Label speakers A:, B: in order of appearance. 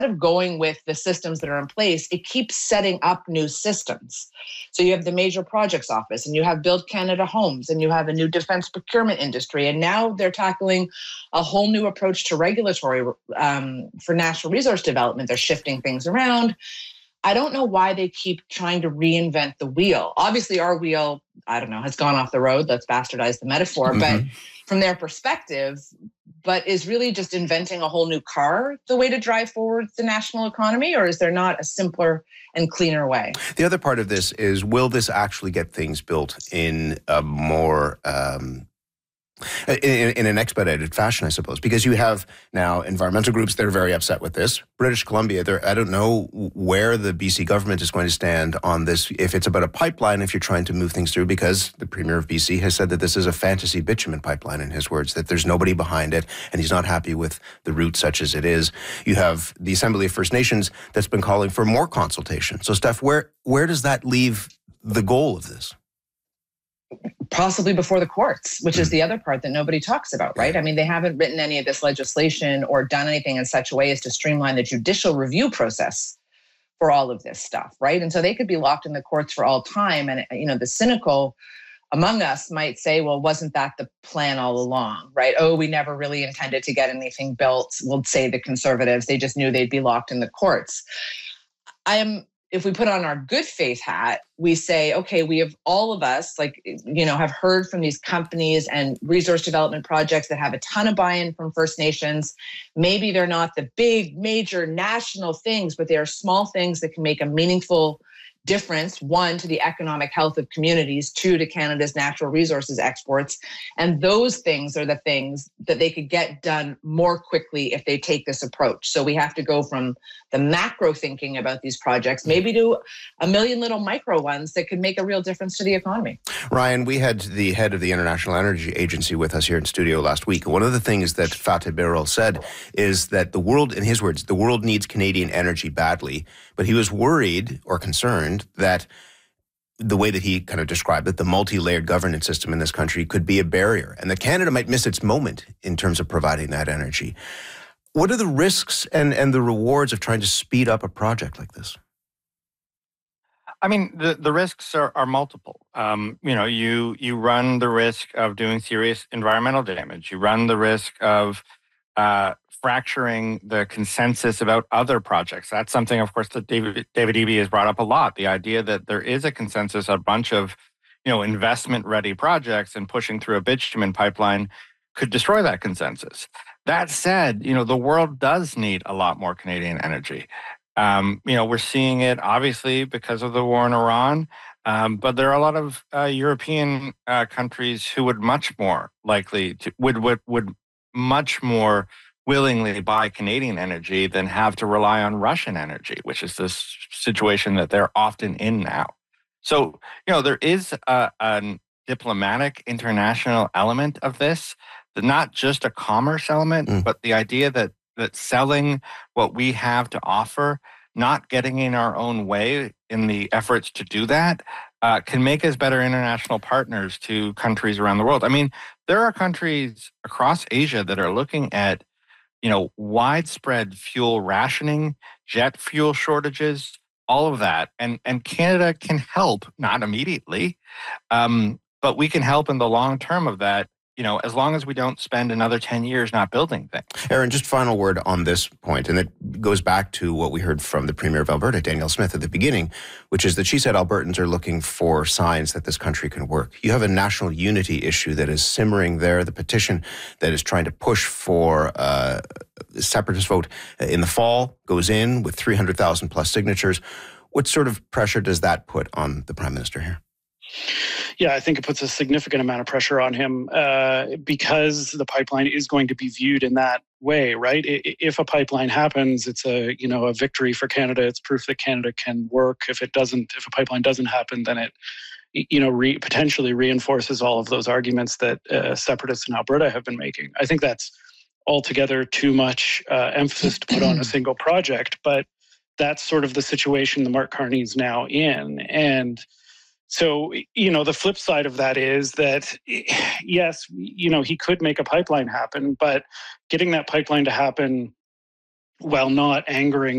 A: of going with the systems that are in place, it keeps setting up new systems. So you have the Major Projects Office, and you have Build Canada Homes, and you have a new defense procurement industry. And now they're tackling a whole new approach to regulatory for natural resource development. They're shifting things around. I don't know why they keep trying to reinvent the wheel. Obviously, our wheel, I don't know, has gone off the road. Let's bastardize the metaphor. But from their perspective, but is really just inventing a whole new car the way to drive forward the national economy? Or is there not a simpler and cleaner way?
B: The other part of this is, will this actually get things built in a more in an expedited fashion, I suppose, because you have now environmental groups that are very upset with this. British Columbia, I don't know where the BC government is going to stand on this, if it's about a pipeline, if you're trying to move things through, because the Premier of BC has said that this is a fantasy bitumen pipeline, in his words, that there's nobody behind it, and he's not happy with the route such as it is. You have the Assembly of First Nations that's been calling for more consultation. So, Steph, where does that leave the goal of this?
A: Possibly before the courts, which is the other part that nobody talks about, right? I mean, they haven't written any of this legislation or done anything in such a way as to streamline the judicial review process for all of this stuff, right? And so they could be locked in the courts for all time. And, you know, the cynical among us might say, well, wasn't that the plan all along, right? Oh, we never really intended to get anything built. We'll say the Conservatives, they just knew they'd be locked in the courts. If we put on our good faith hat, we say, okay, we have all of us, have heard from these companies and resource development projects that have a ton of buy-in from First Nations. Maybe they're not the big, major national things, but they are small things that can make a meaningful difference, one, to the economic health of communities, two, to Canada's natural resources exports. And those things are the things that they could get done more quickly if they take this approach. So we have to go from the macro thinking about these projects, maybe to a million little micro ones that could make a real difference to the economy.
B: Ryan, we had the head of the International Energy Agency with us here in studio last week. One of the things that Fatih Birol said is that the world, in his words, the world needs Canadian energy badly, but he was worried or concerned that the way that he kind of described it, the multi-layered governance system in this country could be a barrier, and that Canada might miss its moment in terms of providing that energy. What are the risks and the rewards of trying to speed up a project like this?
C: I mean, the risks are multiple. You run the risk of doing serious environmental damage. You run the risk of fracturing the consensus about other projects. That's something, of course, that David Eby has brought up a lot. The idea that there is a consensus, a bunch of, investment-ready projects, and pushing through a bitumen pipeline could destroy that consensus. That said, the world does need a lot more Canadian energy. We're seeing it obviously because of the war in Iran, but there are a lot of European countries who would much more likely to would much more willingly buy Canadian energy than have to rely on Russian energy, which is this situation that they're often in now. So, there is a diplomatic international element of this, not just a commerce element, but the idea that selling what we have to offer, not getting in our own way in the efforts to do that, can make us better international partners to countries around the world. I mean, there are countries across Asia that are looking at, widespread fuel rationing, jet fuel shortages, all of that. And Canada can help, not immediately, but we can help in the long term of that, as long as we don't spend another 10 years not building things.
B: Aaron, just final word on this point, and it goes back to what we heard from the Premier of Alberta, Danielle Smith, at the beginning, which is that she said Albertans are looking for signs that this country can work. You have a national unity issue that is simmering there, the petition that is trying to push for a separatist vote in the fall goes in with 300,000 plus signatures. What sort of pressure does that put on the Prime Minister here?
D: Yeah, I think it puts a significant amount of pressure on him because the pipeline is going to be viewed in that way, right? If a pipeline happens, it's a victory for Canada. It's proof that Canada can work. If a pipeline doesn't happen, then it potentially reinforces all of those arguments that separatists in Alberta have been making. I think that's altogether too much emphasis to put on a single project, but that's sort of the situation that Mark Carney's now in. And so, the flip side of that is that, yes, he could make a pipeline happen, but getting that pipeline to happen while not angering